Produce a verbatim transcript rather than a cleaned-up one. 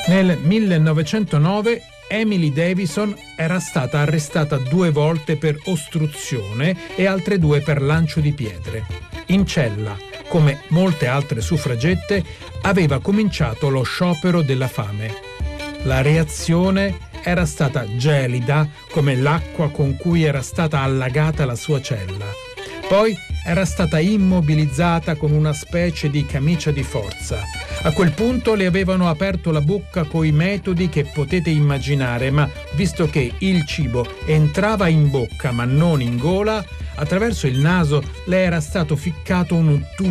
Nel millenovecentonove Emily Davison era stata arrestata due volte per ostruzione e altre due per lancio di pietre. In cella, come molte altre suffragette, aveva cominciato lo sciopero della fame. La reazione era stata gelida come l'acqua con cui era stata allagata la sua cella. Poi era stata immobilizzata con una specie di camicia di forza. A quel punto le avevano aperto la bocca coi metodi che potete immaginare, ma visto che il cibo entrava in bocca ma non in gola, attraverso il naso le era stato ficcato un tubo